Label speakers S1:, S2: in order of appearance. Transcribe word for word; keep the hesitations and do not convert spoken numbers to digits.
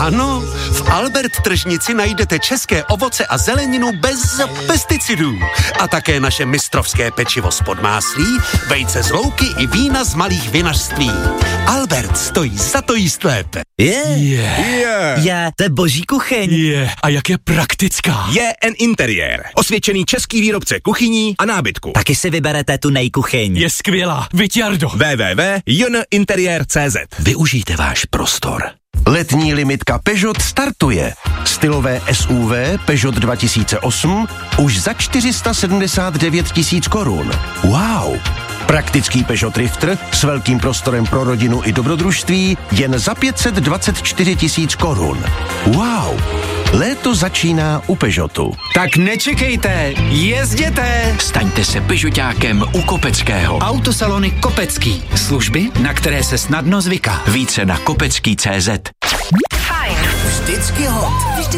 S1: Ano, v Albert tržnici najdete české ovoce a zeleninu bez pesticidů. A také naše mistrovské pečivo z podmáslí, vejce z louky i vína z malých vinařství. Albert stojí za to jíst lépe.
S2: Je, yeah.
S3: yeah.
S2: yeah, to je boží kuchyň.
S3: Je, yeah. A jak je praktická.
S4: Je en interiér. Osvědčený český výrobce kuchyní a nábytku.
S2: Taky si vyberete tu nejkuchyň.
S3: Je skvělá, vyťardo.
S4: w w w tečka j n interiér tečka c z.
S1: Využijte váš prostor.
S5: Letní limitka Peugeot startuje. Stylové S U V Peugeot dva tisíce osm už za čtyři sta sedmdesát devět tisíc korun. Wow! Praktický Peugeot Drifter s velkým prostorem pro rodinu i dobrodružství jen za pět set dvacet čtyři tisíc korun. Wow! Léto začíná u Peugeotu.
S6: Tak nečekejte, jezděte!
S7: Staňte se Peugeotákem u Kopeckého.
S6: Autosalony Kopecký. Služby, na které se snadno zvyká.
S7: Více na kopecký tečka cé zet.
S8: Fajn. Vždycky hot. Vždycky